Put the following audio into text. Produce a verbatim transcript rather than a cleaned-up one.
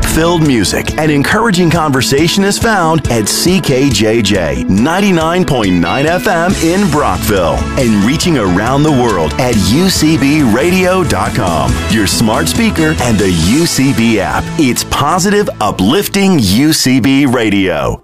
spark-filled music and encouraging conversation is found at C K J J ninety-nine point nine F M in Brockville and reaching around the world at U C B radio dot com, your smart speaker and the U C B app. It's positive, uplifting U C B Radio.